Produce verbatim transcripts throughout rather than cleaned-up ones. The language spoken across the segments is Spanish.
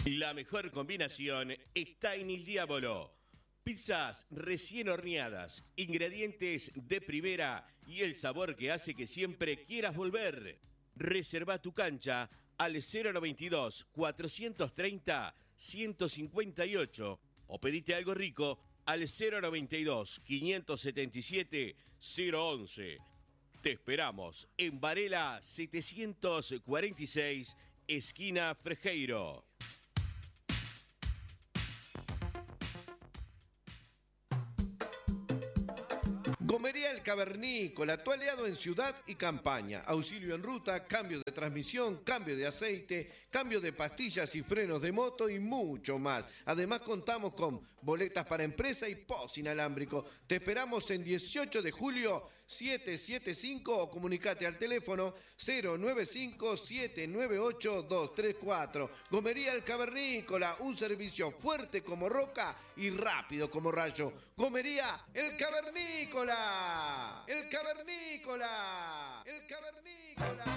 La mejor combinación está en El Diavolo. Pizzas recién horneadas, ingredientes de primera y el sabor que hace que siempre quieras volver. Reserva tu cancha al cero noventa y dos, cuatrocientos treinta, ciento cincuenta y ocho o pedite algo rico al cero noventa y dos, quinientos setenta y siete, cero once. Te esperamos en Varela setecientos cuarenta y seis, esquina Frejeiro. Gomería El Cavernícola, tu aliado en ciudad y campaña. Auxilio en ruta, cambio de transmisión, cambio de aceite, cambio de pastillas y frenos de moto y mucho más. Además contamos con boletas para empresa y post inalámbrico. Te esperamos en dieciocho de julio, setecientos setenta y cinco o comunicate al teléfono cero nueve cinco, siete nueve ocho, dos tres cuatro. Gomería El Cavernícola, un servicio fuerte como roca y rápido como rayo. Gomería El Cavernícola. El Cavernícola. El Cavernícola.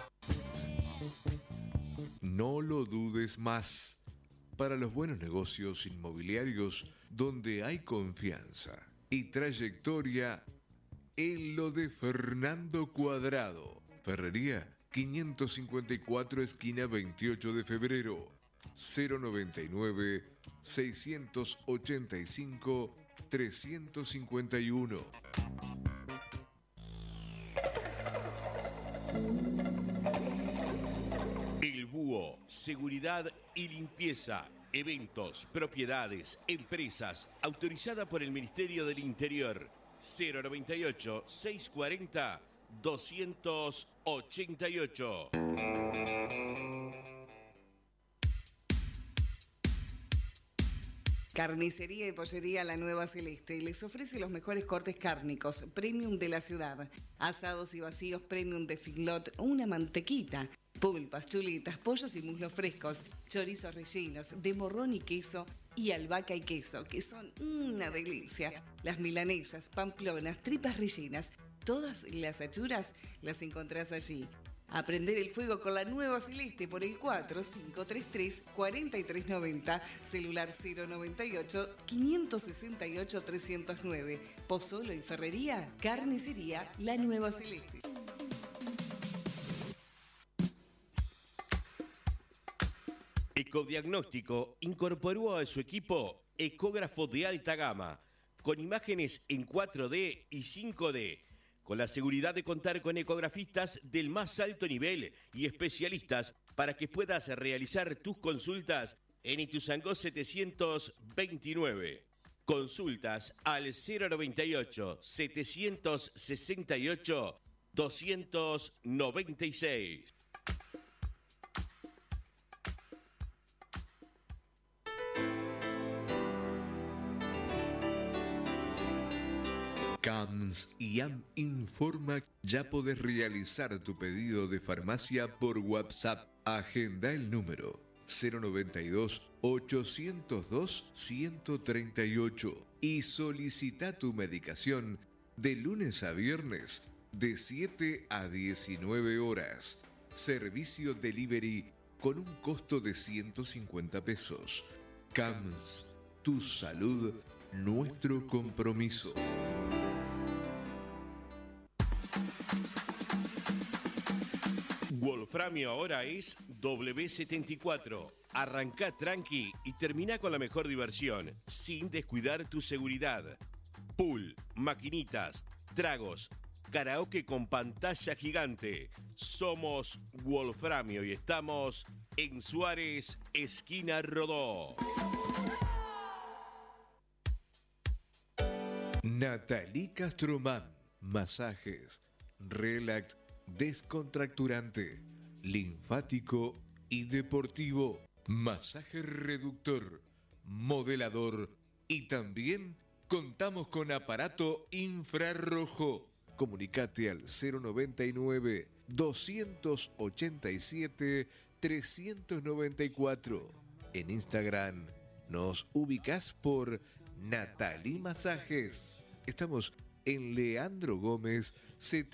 No lo dudes más. Para los buenos negocios inmobiliarios donde hay confianza y trayectoria, en lo de Fernando Cuadrado. Ferrería quinientos cincuenta y cuatro, esquina veintiocho de febrero. cero noventa y nueve, seiscientos ochenta y cinco, trescientos cincuenta y uno. El Búho, seguridad y limpieza, eventos, propiedades, empresas, autorizada por el Ministerio del Interior. cero noventa y ocho, seiscientos cuarenta, doscientos ochenta y ocho. Carnicería y Pollería La Nueva Celeste les ofrece los mejores cortes cárnicos premium de la ciudad, asados y vacíos premium de Figlot, una mantequita, pulpas, chuletas, pollos y muslos frescos, chorizos rellenos de morrón y queso y albahaca y queso, que son una delicia. Las milanesas, pamplonas, tripas rellenas, todas las achuras las encontrás allí. Aprender el fuego con La Nueva Celeste por el cuatro cinco tres tres, cuatro tres nueve cero, celular cero noventa y ocho, quinientos sesenta y ocho, trescientos nueve. Pozzolo y Ferrería, Carnicería La Nueva Celeste. Ecodiagnóstico incorporó a su equipo ecógrafo de alta gama, con imágenes en cuatro D y cinco D, con la seguridad de contar con ecografistas del más alto nivel y especialistas para que puedas realizar tus consultas en Ituzaingó setecientos veintinueve. Consultas al cero noventa y ocho, setecientos sesenta y ocho, doscientos noventa y seis. C A M S I A M informa, ya podés realizar tu pedido de farmacia por WhatsApp. Agenda el número cero noventa y dos, ochocientos dos, ciento treinta y ocho y solicita tu medicación de lunes a viernes de siete a diecinueve horas. Servicio delivery con un costo de ciento cincuenta pesos. C A M S, tu salud, nuestro compromiso. Wolframio ahora es W setenta y cuatro. Arrancá tranqui y termina con la mejor diversión, sin descuidar tu seguridad. Pool, maquinitas, tragos, karaoke con pantalla gigante. Somos Wolframio y estamos en Suárez, esquina Rodó. Natalie Castromán, masajes, relax, descontracturante, linfático y deportivo, masaje reductor, modelador y también contamos con aparato infrarrojo. Comunicate al cero noventa y nueve, doscientos ochenta y siete, trescientos noventa y cuatro. En Instagram nos ubicás por Natalie Masajes. Estamos en Leandro Gómez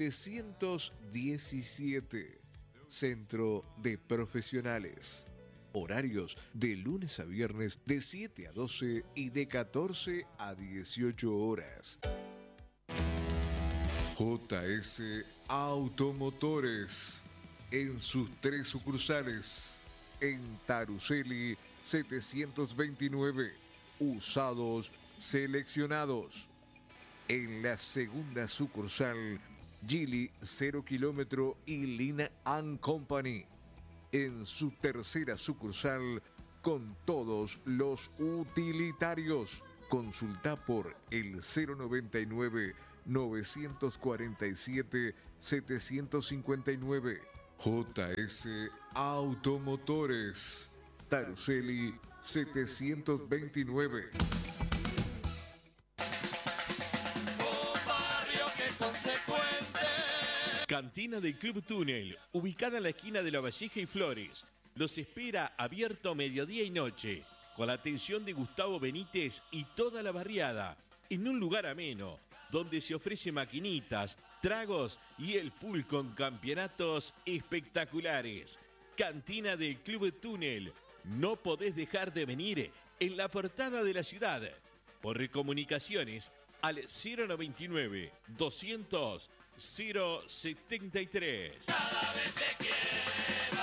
setecientos diecisiete, Centro de Profesionales. Horarios de lunes a viernes de siete a doce y de catorce a dieciocho horas. J S Automotores en sus tres sucursales. En Taruceli setecientos veintinueve, usados seleccionados. En la segunda sucursal, Gili cero kilómetro y Lina and Company. En su tercera sucursal, con todos los utilitarios. Consulta por el cero noventa y nueve, novecientos cuarenta y siete, setecientos cincuenta y nueve. J S Automotores, Taruceli setecientos veintinueve. Cantina del Club Túnel, ubicada en la esquina de La Valleja y Flores. Los espera abierto mediodía y noche, con la atención de Gustavo Benítez y toda la barriada, en un lugar ameno, donde se ofrece maquinitas, tragos y el pool con campeonatos espectaculares. Cantina del Club Túnel, no podés dejar de venir en la portada de la ciudad. Por comunicaciones al cero noventa y nueve, doscientos, cero setenta y tres. Cada vez te quiero.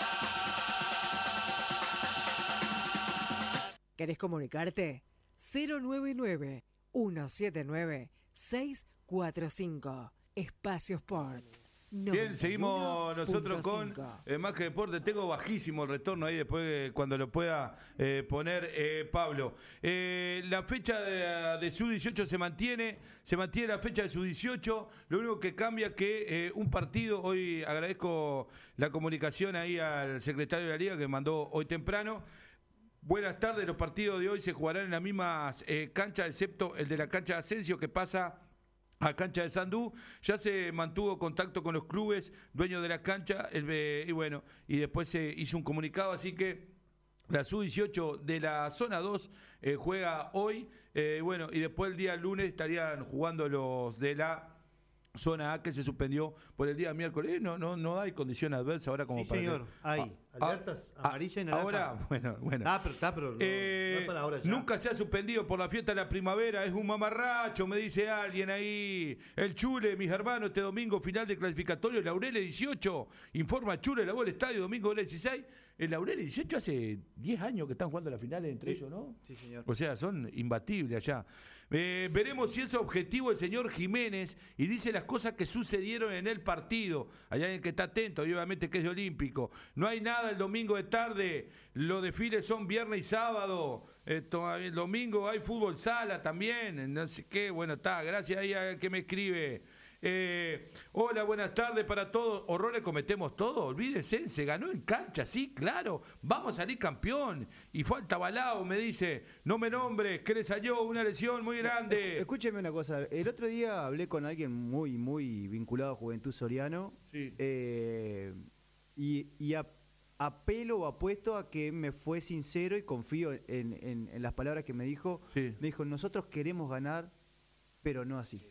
¿Querés comunicarte? cero noventa y nueve, ciento setenta y nueve, seiscientos cuarenta y cinco. Espacio Sport. Bien, seguimos nosotros con eh, Más que Deporte. Tengo bajísimo el retorno ahí después eh, cuando lo pueda eh, poner eh, Pablo. Eh, la fecha de, de sub dieciocho se mantiene, se mantiene la fecha de sub dieciocho. Lo único que cambia es que eh, un partido, hoy agradezco la comunicación ahí al secretario de la Liga que mandó hoy temprano. Buenas tardes, los partidos de hoy se jugarán en las mismas eh, canchas, excepto el de la cancha de Asensio que pasa a cancha de Sandú. Ya se mantuvo contacto con los clubes dueños de la cancha el, eh, y bueno, y después se hizo un comunicado, así que la sub dieciocho de la zona dos eh, juega hoy, eh, bueno, y después el día lunes estarían jugando los de la zona A que se suspendió por el día miércoles. No, no, no hay condición adversa ahora como sí, para señor, que... hay Ah, alertas ah, amarilla y naranja. Ahora, bueno, bueno. Ah, pero está, pero no, Eh, no es para ahora ya. Nunca se ha suspendido por la fiesta de la primavera, es un mamarracho, me dice alguien ahí. El Chule, mis hermanos, este domingo final de clasificatorio, Laureles dieciocho, informa Chule, la voz del estadio, domingo dieciséis. El Laureles dieciocho hace diez años que están jugando las finales entre sí, ellos, ¿no? Sí, señor. O sea, son imbatibles allá. Eh, veremos si es objetivo el señor Jiménez y dice las cosas que sucedieron en el partido. Hay alguien que está atento, y obviamente que es de Olímpico. No hay nada el domingo de tarde, los desfiles son viernes y sábado. Eh, todavía el domingo hay fútbol sala también, no sé qué. Bueno, está, gracias ahí a que me escribe. Eh, hola, buenas tardes para todos. Horrores cometemos todos, olvídense, se ganó en cancha, sí, claro, vamos a salir campeón. Y falta Balao, me dice, no me nombres, que le salió una lesión muy grande. Escúcheme una cosa, el otro día hablé con alguien muy, muy vinculado a Juventud Soriano, Sí. eh, y, y a, apelo o apuesto a que me fue sincero y confío en, en, en las palabras que me dijo. Sí. Me dijo, nosotros queremos ganar, pero no así.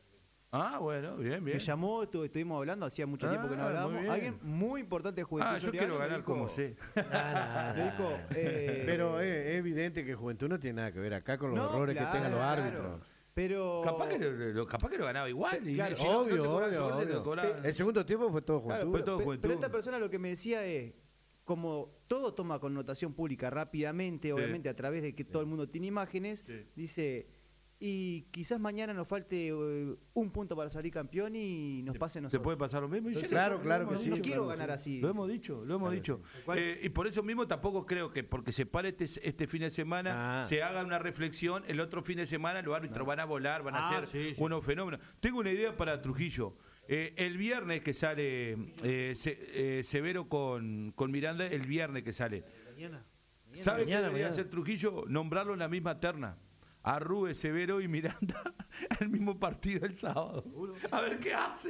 Ah, bueno, bien, bien. Me llamó, estu- estuvimos hablando, hacía mucho Ah, tiempo que no muy hablábamos. bien. Alguien muy importante de Juventud Ah, yo Soriano. quiero me ganar dijo- como sé. Me dijo, eh, Pero es, es evidente que Juventud no tiene nada que ver acá con los no, errores claro, que tengan los claro. árbitros. Pero... Capaz que lo, lo- capaz que lo ganaba igual. Y Claro, si no, no obvio, se cobraba obvio, ese gol, se lo obvio. cobraban. El segundo tiempo fue todo Claro, Juventud. fue todo pero, Juventud. pero esta persona lo que me decía es, como todo toma connotación pública rápidamente, obviamente a través de que todo el mundo tiene imágenes, Sí. dice, y quizás mañana nos falte eh, un punto para salir campeón y nos pase a ¿Se nosotros. puede pasar lo mismo? Y Entonces, ya claro, lo- claro lo que hemos sí, No dicho. quiero claro, ganar sí. así. Lo hemos dicho, lo hemos dicho. ¿Cuál? Eh, y por eso mismo tampoco creo que porque se pare este, este fin de semana Ah. se haga una reflexión, el otro fin de semana los árbitros van a volar, van a Ah, hacer sí, sí. unos fenómenos. Tengo una idea para Trujillo. Eh, el viernes que sale eh, Se- eh, Severo con, con Miranda, el viernes que sale. Mañana. ¿Sabe qué Mañana, debería mañana. hacer Trujillo? Nombrarlo en la misma terna. A Rubén, Severo y Miranda el mismo partido el sábado. A ver qué hace.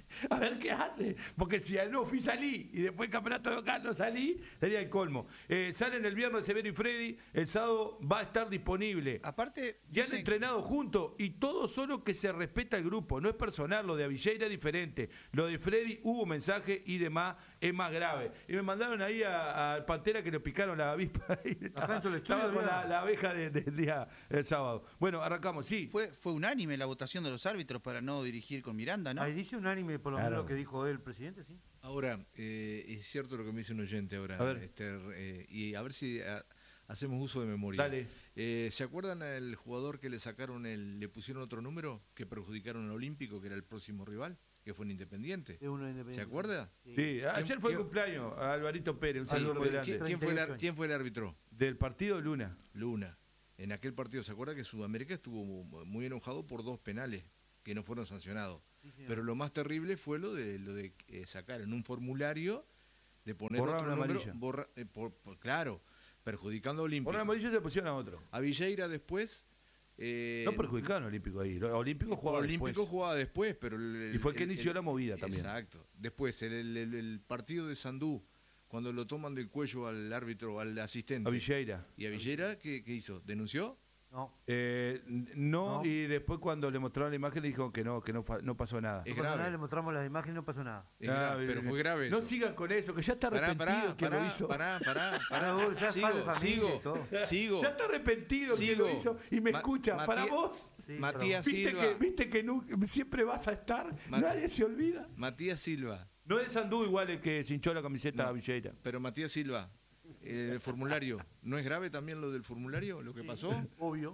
a ver qué hace. Porque si no fui salí y después el campeonato local no salí, sería el colmo. Eh, salen el viernes Severo y Freddy, el sábado va a estar disponible. Aparte, ya han dicen... entrenado juntos y todo solo que se respeta el grupo. No es personal, lo de Avilleira es diferente. Lo de Freddy hubo mensaje y demás es más grave. Y me mandaron ahí al Pantera que le picaron la avispa. Estaba, estaba con la, la abeja del de, de día el sábado. Bueno, arrancamos, sí. Fue, fue unánime la votación de los árbitros para no dirigir con Miranda, ¿no? Ahí dice unánime, por lo Claro. menos lo que dijo el presidente, sí. Ahora, eh, es cierto lo que me dice un oyente ahora, A ver. Esther, eh, y a ver si a- hacemos uso de memoria. Dale. Eh, ¿Se acuerdan al jugador que le sacaron el, le pusieron otro número que perjudicaron al Olímpico, que era el próximo rival, que fue en Independiente? Es uno independiente. ¿Se acuerda? Sí, ayer ¿Quién- fue el quién- cumpleaños a Alvarito Pérez, un Sí, saludo muy pero grande. ¿quién, quién fue el, ar- treinta y ocho quién fue el árbitro? Del partido Luna. Luna. En aquel partido, ¿se acuerda que Sudamérica estuvo mu- muy enojado por dos penales que no fueron sancionados? Sí, señor. Pero lo más terrible fue lo de lo de eh, sacar en un formulario, de poner Borrar otro una número, amarilla. borra- eh, por- por- claro, perjudicando a Olímpico. Por una amarilla se pusieron a otro. A Villeira después... eh, No perjudicaron a Olímpico ahí. Olímpico jugaba Olímpico después. jugaba después, pero... el- Y fue el que el- inició el- la movida también. Exacto. Después, el, el- el- el partido de Sandú, cuando lo toman del cuello al árbitro, al asistente. A Villeira. ¿Y a Villeira qué, qué hizo? ¿Denunció? No. Eh, no, No. y después cuando le mostraron la imagen le dijo que no, que no, fa- no pasó nada. Es No pasó grave. nada, le mostramos las imágenes y no pasó nada. Es Ah, grave, bien, pero bien. fue grave No eso. sigan con eso, que ya está Pará, arrepentido pará, quien pará, lo hizo. pará, pará, pará. Raúl, ya es sigo, padre de familia sigo, y todo. sigo. Ya está arrepentido quien Sigo. lo hizo y me Ma- escucha. Matías- Para vos, Sí, Matías viste Silva. que, viste que nu- siempre vas a estar, Ma- nadie se olvida. Matías Silva. No es Sandú igual el que se hinchó la camiseta No. a Villeira. Pero Matías Silva, eh, el formulario. ¿No es grave también lo del formulario, lo que Sí, pasó? Obvio.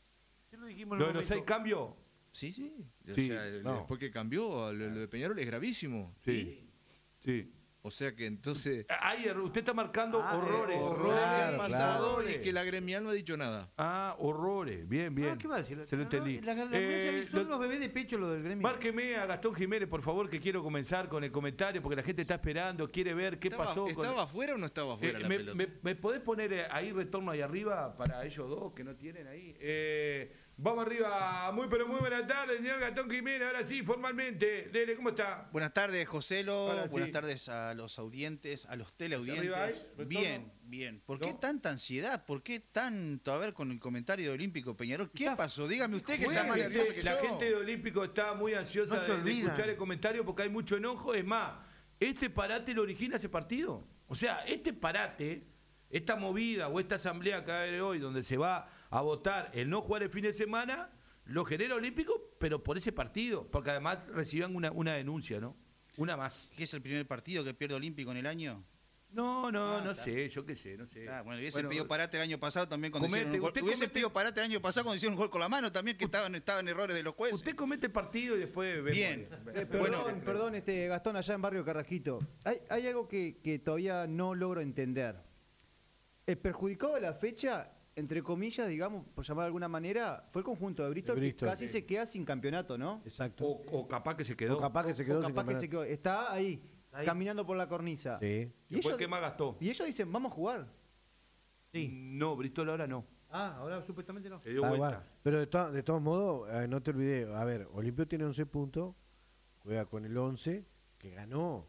Ya lo dijimos en Lo un de los momento. seis cambios. Sí, sí. O Sí, sea, el- no. después que cambió, lo, lo de Peñarol es gravísimo. Sí. Sí. O sea que entonces... Ay, usted está marcando Ah, horrores. Horrores que han Claro, pasado claro. y que la gremial no ha dicho nada. Ah, horrores. Bien, bien. Ah, ¿qué va a decir? Se lo No, entendí. La, la, la Eh, son lo- los bebés de pecho lo del gremio. Márqueme a Gastón Jiménez, por favor, que quiero comenzar con el comentario, porque la gente está esperando, quiere ver qué ¿Estaba, pasó. con- ¿Estaba afuera o no estaba afuera Eh, la me, pelota? me- ¿Me podés poner eh, ahí retorno ahí arriba para ellos dos que no tienen ahí? Eh, vamos arriba, muy pero muy buenas tardes, señor Gastón Jiménez, ahora sí, formalmente. Dele, ¿cómo está? Buenas tardes, Joselo. Ahora sí. Buenas tardes a los audientes, a los teleaudientes. Arriba ahí, retorno. Bien, bien. ¿Por qué ¿No? tanta ansiedad? ¿Por qué tanto? A ver, con el comentario de Olímpico Peñarol. ¿Qué Ya pasó? Dígame usted que Bueno, está más la nervioso gente- que la yo. gente de Olímpico está muy ansiosa No se de- de, olvidan. escuchar el comentario porque hay mucho enojo. Es más, este parate lo origina ese partido. O sea, este parate, esta movida o esta asamblea que va a haber hoy donde se va a votar el no jugar el fin de semana, lo genera Olímpico, pero por ese partido. Porque además recibían una, una denuncia, ¿no? Una más. ¿Qué es el primer partido que pierde Olímpico en el año? No, no, Ah, no está. sé, yo qué sé, no sé. Ah, bueno, hubiese Bueno, pedido parate el año pasado también cuando comente, hicieron un gol. usted Hubiese comente- pedido parate el año pasado cuando hicieron un gol con la mano también, que estaban, estaban errores de los jueces. Usted comete el partido y después vemos. Bien. Eh, perdón, Bueno. perdón, este Gastón, allá en Barrio Carrasquito. Hay, hay algo que, que todavía no logro entender. El perjudicado de la fecha, entre comillas, digamos, por llamar de alguna manera, fue el conjunto de Bristol, De Bristol, que casi sí. se queda sin campeonato, ¿no? Exacto. O, o capaz que se quedó. O capaz que se quedó O sin capaz que se campeonato. quedó. Está ahí, Ahí. caminando por la cornisa. Sí. Y Que fue el ellos, que más gastó. y ellos dicen, vamos a jugar. Sí. No, Bristol ahora no. Ah, ahora supuestamente no. Se dio Ah, vuelta. bueno. Pero de, to- de todos modos, eh, no te olvides, a ver, Olimpio tiene once puntos, juega con el once, que ganó.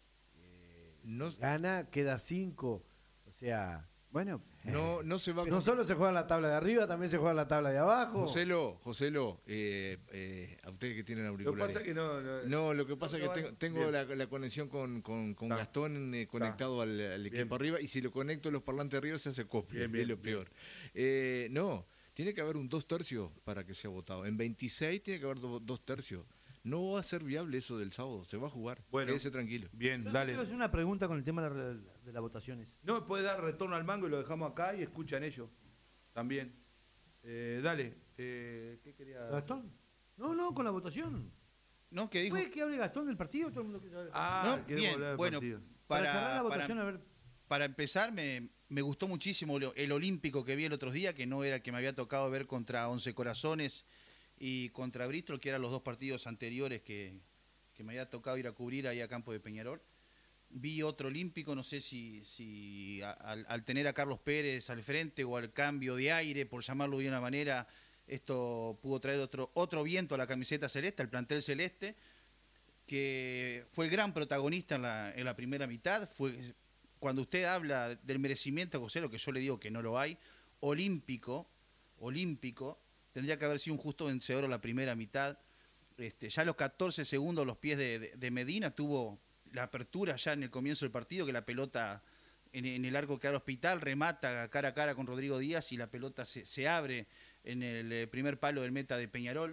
Eh, No- si gana, queda cinco. O sea, Bueno, No, no se va a no solo se juega en la tabla de arriba, también se juega en la tabla de abajo. Joselo, Joselo, eh, eh, a ustedes que tienen Lo que auriculares. pasa es que no. no- No, lo que pasa es No, que no, tengo, tengo bien. la, la conexión con, con, con Está. Gastón eh, conectado al, al equipo Bien. arriba y si lo conecto a los parlantes arriba se hace copia, Bien, bien, es lo bien. peor. Eh, no, tiene que haber un dos tercios para que sea votado. En veintiséis tiene que haber do- dos tercios. No va a ser viable eso del sábado, se va a jugar. Bueno. Quédese tranquilo. Bien, Yo dale. quiero hacer una pregunta con el tema de, la- de las votaciones. No me puede dar retorno al mango y lo dejamos acá y escuchan ellos. También. Eh, dale. Eh, ¿Qué quería hacer? ¿Gastón? No, no, con la votación. ¿No? ¿Qué dijo? ¿Puede que hable Gastón del partido? Todo el mundo quiere saber. Ah, No, queremos bien, hablar del bueno, partido. para, para, cerrar la para- votación, a ver. para empezar, me, me gustó muchísimo lo- el olímpico que vi el otro día, que no era el que me había tocado ver contra Once Corazones y contra Bristol, que eran los dos partidos anteriores que, que me había tocado ir a cubrir ahí a Campo de Peñarol. Vi otro olímpico, no sé si, si a- al, al tener a Carlos Pérez al frente o al cambio de aire, por llamarlo de una manera, esto pudo traer otro, otro viento a la camiseta celeste, al plantel celeste, que fue gran protagonista en la, en la primera mitad. Fue, cuando usted habla del merecimiento a José, lo que yo le digo que no lo hay, olímpico, olímpico, tendría que haber sido un justo vencedor en la primera mitad. Este, ya a los catorce segundos los pies de, de, de Medina tuvo la apertura ya en el comienzo del partido, que la pelota en, en el arco que al hospital remata cara a cara con Rodrigo Díaz y la pelota se, se abre en el primer palo del meta de Peñarol.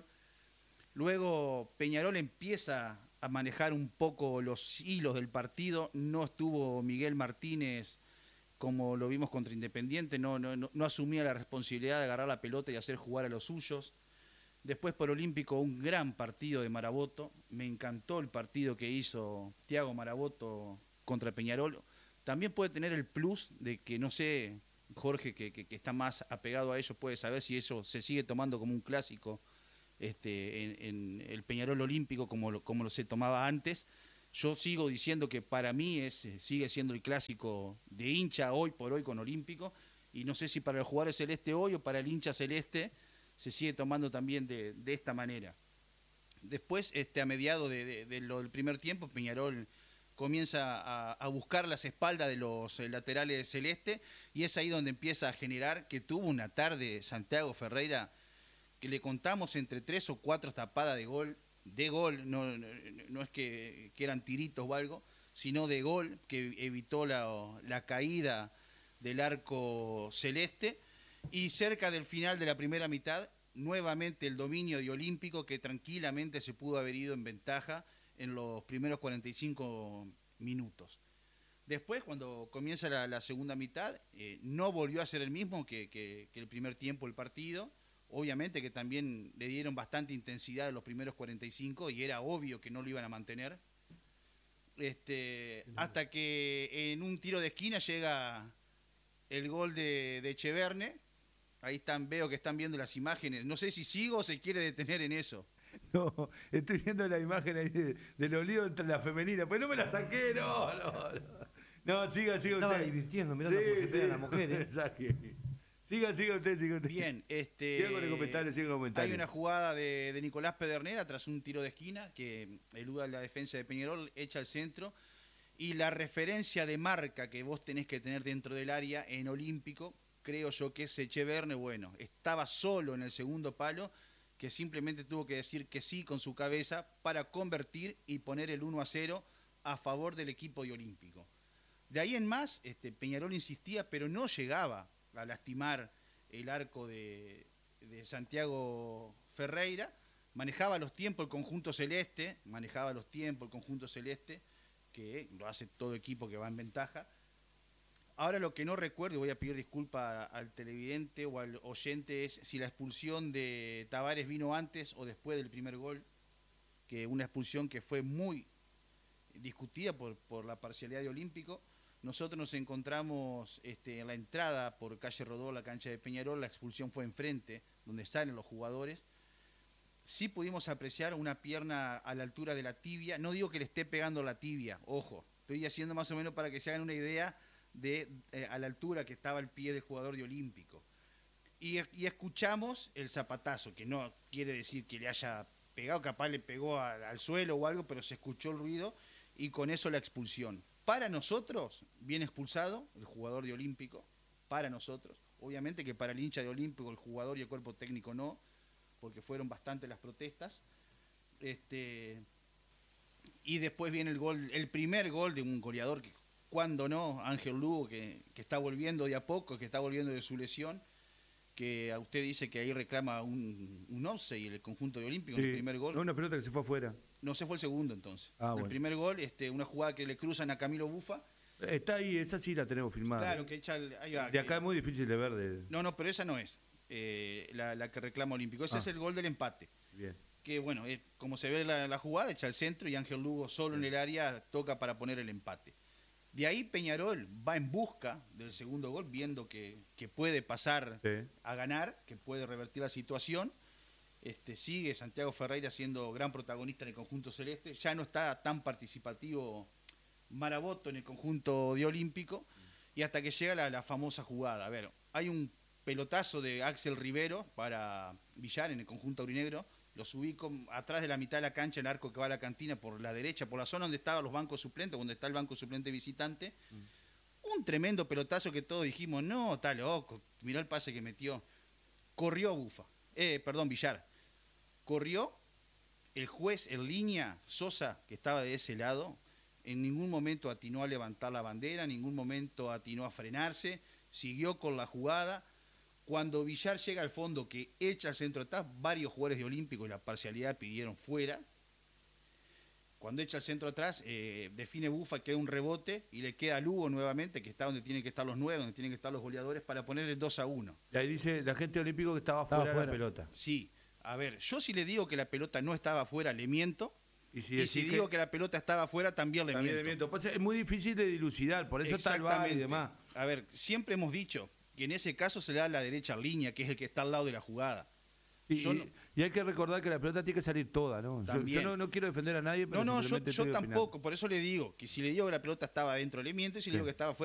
Luego Peñarol empieza a manejar un poco los hilos del partido. No estuvo Miguel Martínez como lo vimos contra Independiente, no, no, no, no asumía la responsabilidad de agarrar la pelota y hacer jugar a los suyos. Después por Olímpico un gran partido de Maraboto. Me encantó el partido que hizo Thiago Maraboto contra Peñarol. También puede tener el plus de que, no sé, Jorge, que, que, que está más apegado a ello, puede saber si eso se sigue tomando como un clásico este, en, en el Peñarol Olímpico como lo, como lo se tomaba antes. Yo sigo diciendo que para mí es, sigue siendo el clásico de hincha hoy por hoy con Olímpico, y no sé si para el jugador celeste hoy o para el hincha celeste se sigue tomando también de, de esta manera. Después, este, a mediados de, de, de lo del primer tiempo, Peñarol comienza a, a buscar las espaldas de los eh, laterales celeste, y es ahí donde empieza a generar que tuvo una tarde Santiago Ferreira que le contamos entre tres o cuatro tapadas de gol, de gol, no, no, no es que, que eran tiritos o algo, sino de gol, que evitó la, la caída del arco celeste. Y cerca del final de la primera mitad, nuevamente el dominio de Olímpico, que tranquilamente se pudo haber ido en ventaja en los primeros cuarenta y cinco minutos. Después, cuando comienza la, la segunda mitad, eh, no volvió a ser el mismo que, que, que el primer tiempo del partido. Obviamente que también le dieron bastante intensidad en los primeros cuarenta y cinco y era obvio que no lo iban a mantener. Este, hasta que en un tiro de esquina llega el gol de, de Echeverne. Ahí están, veo que están viendo las imágenes. No sé si sigo o se quiere detener en eso. No, estoy viendo la imagen ahí de, de los líos entre la femenina. Pues no me la saqué, no, no. No, no siga, siga Estaba usted. divirtiendo, mirando sí, cómo se sí, pegan las mujeres. Siga, siga usted, siga usted. Bien, este. Siga con el comentario, siga con el comentario. Hay una jugada de, de Nicolás Pedernera tras un tiro de esquina que eluda la defensa de Peñarol, echa al centro. Y la referencia de marca que vos tenés que tener dentro del área en Olímpico, creo yo que es Echeverne. Bueno, estaba solo en el segundo palo, que simplemente tuvo que decir que sí con su cabeza para convertir y poner el uno a cero a favor del equipo de Olímpico. De ahí en más, este, Peñarol insistía, pero no llegaba a lastimar el arco de, de Santiago Ferreira. Manejaba los tiempos el conjunto celeste, manejaba los tiempos el conjunto celeste, que lo hace todo equipo que va en ventaja. Ahora lo que no recuerdo, y voy a pedir disculpa al televidente o al oyente, es si la expulsión de Tavares vino antes o después del primer gol, que una expulsión que fue muy discutida por, por la parcialidad de Olímpico. Nosotros nos encontramos este, en la entrada por calle Rodó, la cancha de Peñarol. La expulsión fue enfrente, donde salen los jugadores. Sí pudimos apreciar una pierna a la altura de la tibia. No digo que le esté pegando la tibia, ojo. Estoy haciendo más o menos para que se hagan una idea de eh, a la altura que estaba el pie del jugador de Olímpico. Y, y escuchamos el zapatazo, que no quiere decir que le haya pegado, capaz le pegó a, al suelo o algo, pero se escuchó el ruido y con eso la expulsión. Para nosotros, bien expulsado el jugador de Olímpico, para nosotros. Obviamente que para el hincha de Olímpico, el jugador y el cuerpo técnico no, porque fueron bastantes las protestas. Este, y después viene el gol, el primer gol de un goleador que, cuando no, Ángel Lugo, que, que está volviendo de a poco, que está volviendo de su lesión, que a usted dice que ahí reclama un, un once y el conjunto de Olímpico, sí, en el primer gol. No, una pelota que se fue afuera. No, se fue el segundo entonces. Ah, el bueno. primer gol, este, una jugada que le cruzan a Camilo Bufa. Está ahí, esa sí la tenemos filmada. Claro, que echa el, ahí va, de que, acá es muy difícil de ver. De... No, no, pero esa no es eh, la, la que reclama Olímpico. Ese ah. es el gol del empate. Bien. Que bueno, eh, como se ve la, la jugada, echa al centro y Ángel Lugo solo Bien. en el área toca para poner el empate. De ahí Peñarol va en busca del segundo gol, viendo que, que puede pasar sí. a ganar, que puede revertir la situación. Este, sigue Santiago Ferreira siendo gran protagonista en el conjunto celeste. Ya no está tan participativo Maraboto en el conjunto de Olímpico. Y hasta que llega la, la famosa jugada. A ver, hay un pelotazo de Axel Rivero para Villar en el conjunto aurinegro. Los ubico atrás de la mitad de la cancha, en el arco que va a la cantina, por la derecha, por la zona donde estaban los bancos suplentes, donde está el banco suplente visitante. Mm. Un tremendo pelotazo que todos dijimos, no, está loco, miró el pase que metió. Corrió Bufa, eh, perdón, Villar. Corrió, el juez en línea, Sosa, que estaba de ese lado, en ningún momento atinó a levantar la bandera, en ningún momento atinó a frenarse, siguió con la jugada. Cuando Villar llega al fondo, que echa el centro atrás, varios jugadores de Olímpico y la parcialidad pidieron fuera. Cuando echa el centro atrás, eh, define Bufa, queda un rebote y le queda a Lugo nuevamente, que está donde tienen que estar los nueve, donde tienen que estar los goleadores, para ponerle dos a uno. Y ahí dice la gente de Olímpico que estaba, estaba fuera, fuera de la pelota. Sí, a ver, yo si le digo que la pelota no estaba fuera, le miento. Y si, y si que digo que la pelota estaba fuera, también le también miento. Le miento. Pues es muy difícil de dilucidar, por eso está el V A R y demás. A ver, siempre hemos dicho que en ese caso se le da la derecha línea, que es el que está al lado de la jugada. Y, no, y hay que recordar que la pelota tiene que salir toda, ¿no? Yo, yo no, no quiero defender a nadie, pero no, no, yo, yo tampoco, opinar. por eso le digo que si le digo que la pelota estaba adentro, le miento, y si sí. le digo que estaba fuera,